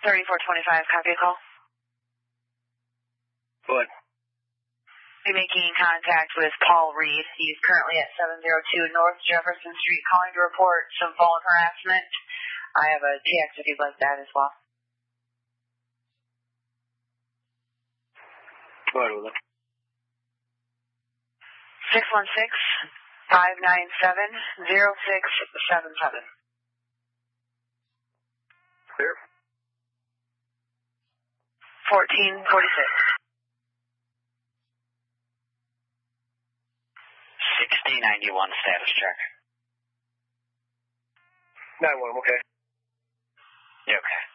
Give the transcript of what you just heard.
3425, copy call. Go ahead. Be making contact with Paul Reed. He's currently at 702 North Jefferson Street, calling to report some phone harassment. I have a text if you'd like that as well. Go ahead with it. 616-597-0677. Clear. 1446. 6091 status check. 9-1, okay. Yeah, okay.